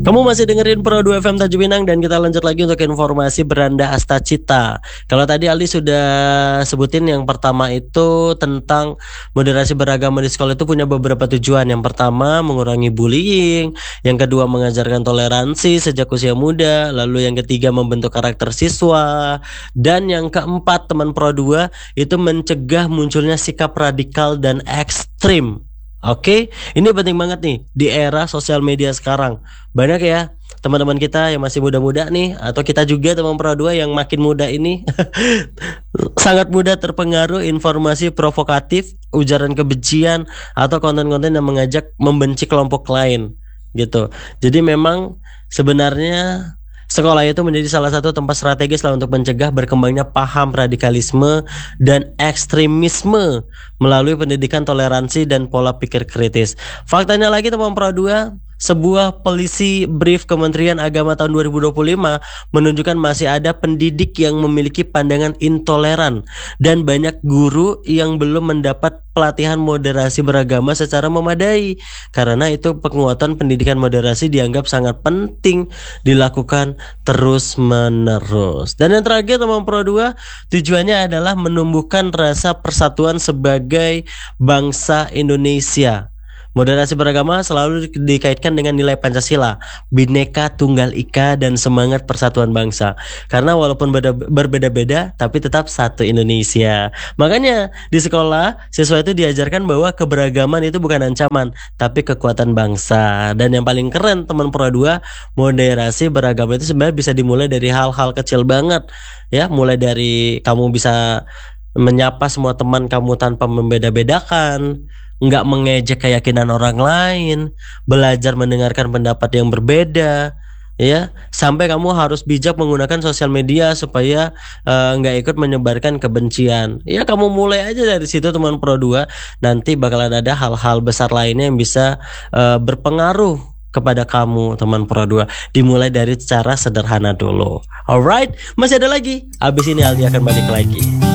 Kamu masih dengerin Pro 2 FM Tanjung Pinang dan kita lanjut lagi untuk informasi Beranda Astacita. Kalau tadi Aldi sudah sebutin yang pertama itu tentang moderasi beragama di sekolah itu punya beberapa tujuan. Yang pertama mengurangi bullying, yang kedua mengajarkan toleransi sejak usia muda, lalu yang ketiga membentuk karakter siswa, dan yang keempat teman Pro 2 itu mencegah munculnya sikap radikal dan ekstrim. Oke, ini penting banget nih di era sosial media sekarang. Banyak ya teman-teman kita yang masih muda-muda nih, atau kita juga teman Pro 2 yang makin muda ini sangat mudah terpengaruh informasi provokatif, ujaran kebencian, atau konten-konten yang mengajak membenci kelompok lain gitu. Jadi memang sebenarnya sekolah itu menjadi salah satu tempat strategis lah untuk mencegah berkembangnya paham radikalisme dan ekstremisme melalui pendidikan toleransi dan pola pikir kritis. Faktanya lagi teman Pro 2, sebuah polisi brief Kementerian Agama tahun 2025 menunjukkan masih ada pendidik yang memiliki pandangan intoleran dan banyak guru yang belum mendapat pelatihan moderasi beragama secara memadai. Karena itu penguatan pendidikan moderasi dianggap sangat penting dilakukan terus-menerus. Dan yang terakhir teman Pro 2, tujuannya adalah menumbuhkan rasa persatuan sebagai bangsa Indonesia. Moderasi beragama selalu dikaitkan dengan nilai Pancasila, Bhinneka Tunggal Ika, dan semangat persatuan bangsa. Karena walaupun berbeda-beda, tapi tetap satu Indonesia. Makanya di sekolah, siswa itu diajarkan bahwa keberagaman itu bukan ancaman, tapi kekuatan bangsa. Dan yang paling keren teman Pro 2, moderasi beragama itu sebenarnya bisa dimulai dari hal-hal kecil banget. Ya, mulai dari kamu bisa menyapa semua teman kamu tanpa membeda-bedakan, nggak mengejek keyakinan orang lain, belajar mendengarkan pendapat yang berbeda, ya, sampai kamu harus bijak menggunakan sosial media supaya nggak ikut menyebarkan kebencian. Ya, kamu mulai aja dari situ teman Pro 2, nanti bakalan ada hal-hal besar lainnya yang bisa berpengaruh kepada kamu teman Pro 2. Dimulai dari cara sederhana dulu. Alright, masih ada lagi. Abis ini Aldi akan balik lagi.